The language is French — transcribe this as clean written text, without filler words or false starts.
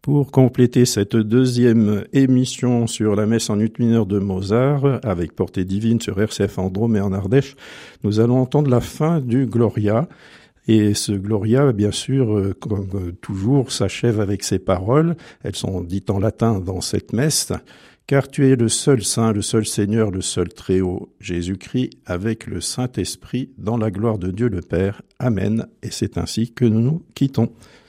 Pour compléter cette deuxième émission sur la messe en ut mineur de Mozart, avec Portée divine sur RCF en Drôme et en Ardèche, nous allons entendre la fin du Gloria. Et ce Gloria, bien sûr, comme toujours, s'achève avec ces paroles. Elles sont dites en latin dans cette messe. Car tu es le seul Saint, le seul Seigneur, le seul Très-Haut, Jésus-Christ, avec le Saint-Esprit, dans la gloire de Dieu le Père. Amen. Et c'est ainsi que nous nous quittons.